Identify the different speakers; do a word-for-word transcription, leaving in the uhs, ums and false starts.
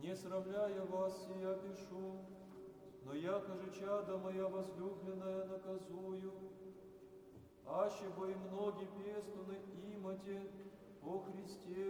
Speaker 1: Не срамляя вас, я пишу, но яко же чада моя возлюбленная наказую, аще бы и многие пестуны имате по Христе